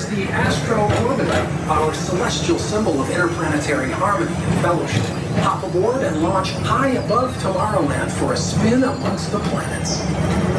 is the Astro Orbiter, our celestial symbol of interplanetary harmony and fellowship. Hop aboard and launch high above Tomorrowland for a spin amongst the planets.